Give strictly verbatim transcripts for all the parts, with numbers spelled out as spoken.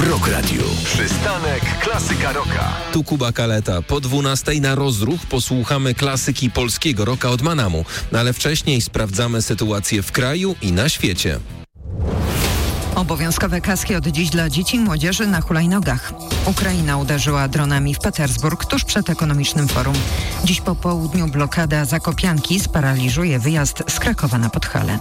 Rock Radio. Przystanek Klasyka Rocka. Tu Kuba Kaleta. Po dwunastej na rozruch posłuchamy klasyki polskiego rocka od Manamu. Ale wcześniej sprawdzamy sytuację w kraju i na świecie. Obowiązkowe kaski od dziś dla dzieci i młodzieży na hulajnogach. Ukraina uderzyła dronami w Petersburg tuż przed ekonomicznym forum. Dziś po południu blokada Zakopianki sparaliżuje wyjazd z Krakowa na Podhale.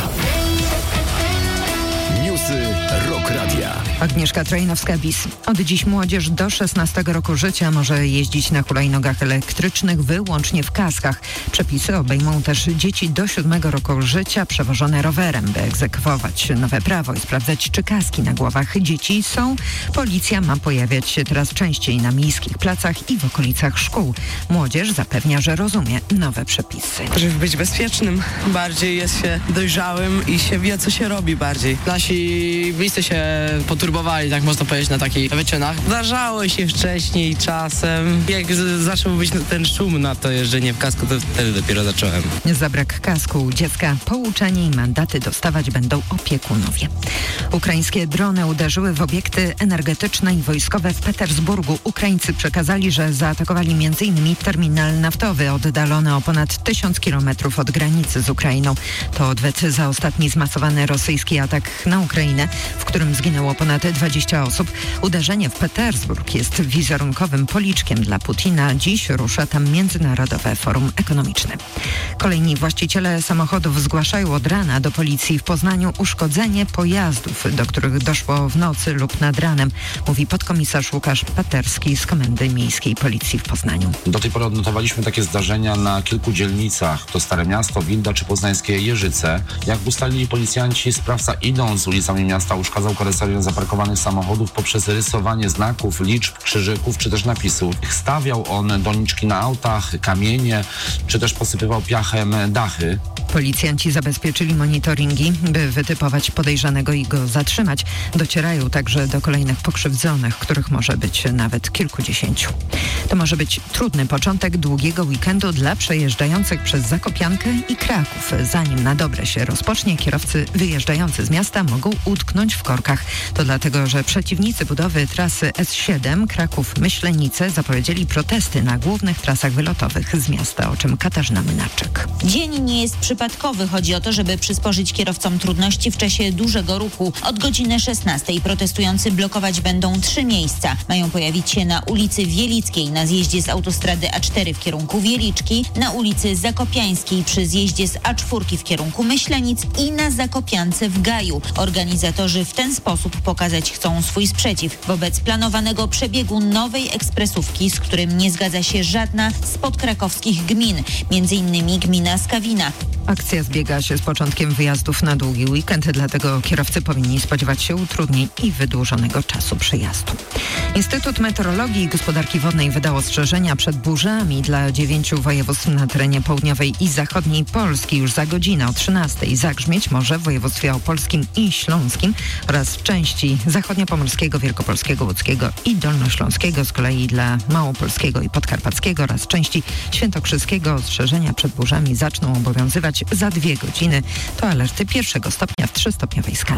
Newsy Rock Radia. Agnieszka Trojnowska-Bis. Od dziś młodzież do szesnastego roku życia może jeździć na hulajnogach elektrycznych wyłącznie w kaskach. Przepisy obejmą też dzieci do siódmego roku życia przewożone rowerem. By egzekwować nowe prawo i sprawdzać, czy kaski na głowach dzieci są, policja ma pojawiać się teraz częściej na miejskich placach i w okolicach szkół. Młodzież zapewnia, że rozumie nowe przepisy. Żeby być bezpiecznym, bardziej jest się dojrzałym i się wie, co się robi bardziej. Nasi bliscy się poturbowali, tak można powiedzieć, na takich wyczynach. Zdarzało się wcześniej czasem. Jak z- zaczął być ten szum na to jeżdżenie w kasku, to wtedy dopiero zacząłem. Za brak kasku u dziecka pouczenie i mandaty dostawać będą opiekunowie. Ukraińskie drony uderzyły w obiekty energetyczne i wojskowe w Petersburgu. Ukraińcy przekazali, że zaatakowali m in terminal naftowy oddalony o ponad tysiąc kilometrów od granicy z Ukrainą. To odwet za ostatni zmasowany rosyjski atak na Ukrainę, w którym zginęło ponad dwadzieścia osób. Uderzenie w Petersburg jest wizerunkowym policzkiem dla Putina. Dziś rusza tam Międzynarodowe Forum Ekonomiczne. Kolejni właściciele samochodów zgłaszają od rana do policji w Poznaniu uszkodzenie pojazdów, do których doszło w nocy lub nad ranem, mówi podkomisarz Łukasz Paterski z Komendy Miejskiej Policji w Poznaniu. Do tej pory odnotowaliśmy takie zdarzenia na kilku dzielnicach. To Stare Miasto, Wilda czy poznańskie Jeżyce. Jak ustalili policjanci, sprawca idąc ulicami miasta uszkadzał karoserię zaparkowanych samochodów poprzez rysowanie znaków, liczb, krzyżyków czy też napisów. Stawiał on doniczki na autach, kamienie czy też posypywał piachem dachy. Policjanci zabezpieczyli monitoringi, by wytypować podejrzanego i go zatrzymać. Docierają także do kolejnych pokrzywdzonych, których może być nawet kilkudziesięciu. To może być trudny początek długiego weekendu dla przejeżdżających przez Zakopiankę i Kraków. Zanim na dobre się rozpocznie, kierowcy wyjeżdżający z miasta mogą utknąć w korkach. To dlatego, że przeciwnicy budowy trasy S siedem Kraków-Myślenice zapowiedzieli protesty na głównych trasach wylotowych z miasta, o czym Katarzyna Mynarczyk. Dzień nie jest przypadkowy. Chodzi o to, żeby przysporzyć kierowcom trudności w czasie dużego ruchu. Od godziny szesnastej protestujący blokować będą trzy miejsca. Mają pojawić się na ulicy Wielickiej, na zjeździe z autostrady A cztery w kierunku Wieliczki, na ulicy Zakopiańskiej przy zjeździe z A cztery w kierunku Myślenic i na Zakopiance w Gaju. Organizatorzy w ten sposób pokazać chcą swój sprzeciw wobec planowanego przebiegu nowej ekspresówki, z którym nie zgadza się żadna z podkrakowskich gmin, między innymi gmina Skawina. Akcja zbiega się z początkiem wyjazdów na długi weekend, dlatego kierowcy powinni spodziewać się utrudnień i wydłużonego czasu przyjazdu. Instytut Meteorologii i Gospodarki Wodnej wydał ostrzeżenia przed burzami dla dziewięciu województw na terenie południowej i zachodniej Polski. Już za godzinę o trzynastej zagrzmieć może w województwie opolskim i śląskim oraz w części zachodniopomorskiego, wielkopolskiego, łódzkiego i dolnośląskiego. Z kolei dla małopolskiego i podkarpackiego oraz części świętokrzyskiego ostrzeżenia przed burzami zaczną obowiązywać za dwie godziny. To alerty pierwszego stopnia w trzystopniowej skali.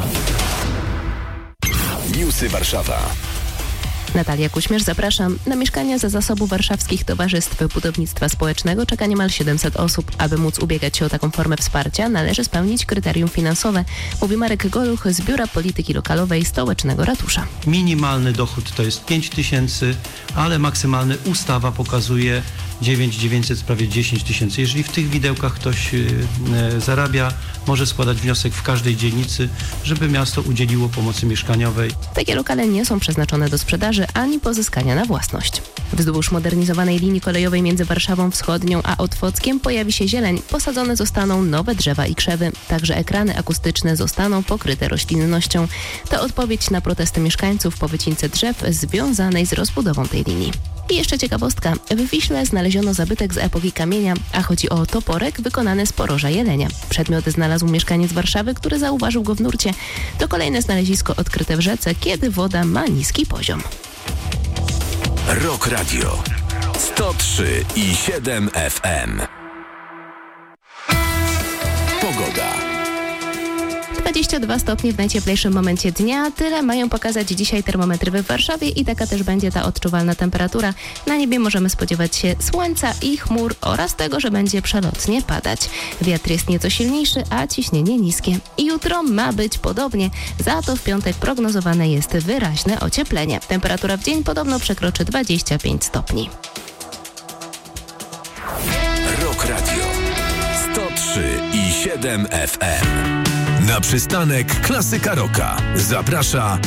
Newsy Warszawa. Natalia Kuśmierz, zapraszam. Na mieszkania za zasobu warszawskich towarzystw budownictwa społecznego czeka niemal siedemset osób. Aby móc ubiegać się o taką formę wsparcia, należy spełnić kryterium finansowe, mówi Marek Goluch z Biura Polityki Lokalowej Stołecznego Ratusza. Minimalny dochód to jest pięć tysięcy, ale maksymalny ustawa pokazuje dziewięć tysięcy dziewięćset, prawie dziesięć tysięcy. Jeżeli w tych widełkach ktoś yy, yy, zarabia, może składać wniosek w każdej dzielnicy, żeby miasto udzieliło pomocy mieszkaniowej. Takie lokale nie są przeznaczone do sprzedaży ani pozyskania na własność. Wzdłuż modernizowanej linii kolejowej między Warszawą Wschodnią a Otwockiem pojawi się zieleń. Posadzone zostaną nowe drzewa i krzewy. Także ekrany akustyczne zostaną pokryte roślinnością. To odpowiedź na protesty mieszkańców po wycince drzew związanej z rozbudową tej linii. I jeszcze ciekawostka. W Wiśle znaleziono zabytek z epoki kamienia, a chodzi o toporek wykonany z poroża jelenia. Przedmiot znalazł mieszkaniec Warszawy, który zauważył go w nurcie. To kolejne znalezisko odkryte w rzece, kiedy woda ma niski poziom. Rock Radio sto trzy i siedem F M. Pogoda. dwadzieścia dwa stopnie w najcieplejszym momencie dnia. Tyle mają pokazać dzisiaj termometry w Warszawie i taka też będzie ta odczuwalna temperatura. Na niebie możemy spodziewać się słońca i chmur oraz tego, że będzie przelotnie padać. Wiatr jest nieco silniejszy, a ciśnienie niskie. I jutro ma być podobnie. Za to w piątek prognozowane jest wyraźne ocieplenie. Temperatura w dzień podobno przekroczy dwadzieścia pięć stopni. Rock Radio sto trzy i siedem F M. Na przystanek Klasyka Rocka zaprasza